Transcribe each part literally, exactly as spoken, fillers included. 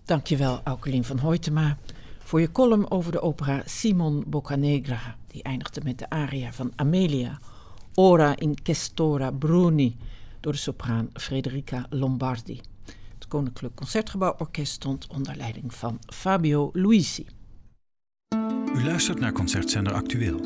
Dankjewel, Aukelien van Hoytema, voor je column over de opera Simon Boccanegra. Die eindigde met de aria van Amelia, Ora in Questora Bruni, door de sopraan Federica Lombardi. Het Koninklijk Concertgebouworkest stond onder leiding van Fabio Luisi. U luistert naar Concertzender Actueel.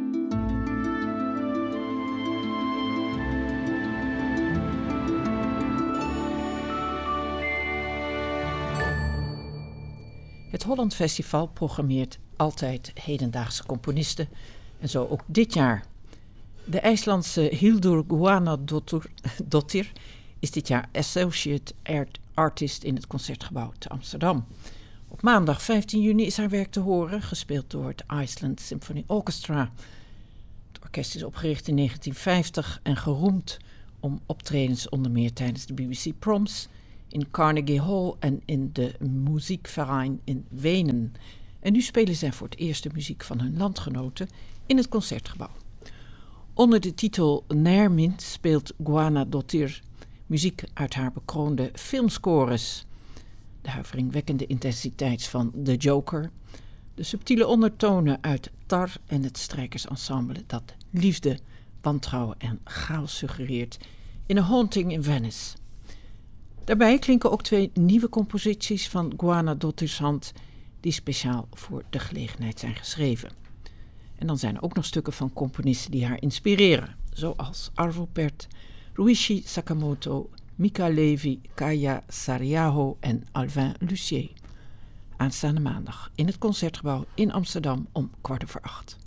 Het Holland Festival programmeert altijd hedendaagse componisten en zo ook dit jaar. De IJslandse Hildur Guðnadóttir is dit jaar Associate Artist in het Concertgebouw te Amsterdam. Op maandag vijftien juni is haar werk te horen, gespeeld door het Iceland Symphony Orchestra. Het orkest is opgericht in negentien vijftig en geroemd om optredens onder meer tijdens de B B C Proms, in Carnegie Hall en in de Muziekverein in Wenen. En nu spelen zij voor het eerst de muziek van hun landgenoten in het Concertgebouw. Onder de titel Nærmynd speelt Guðnadóttir muziek uit haar bekroonde filmscores. De huiveringwekkende intensiteit van The Joker, de subtiele ondertonen uit Tar en het strijkersensemble dat liefde, wantrouwen en chaos suggereert in A Haunting in Venice. Daarbij klinken ook twee nieuwe composities van Guðnadóttirs hand die speciaal voor de gelegenheid zijn geschreven. En dan zijn er ook nog stukken van componisten die haar inspireren, zoals Arvo Pärt, Ryuichi Sakamoto, Mika Levi, Kaija Saariaho en Alvin Lucier. Aanstaande maandag in het Concertgebouw in Amsterdam om kwart over acht.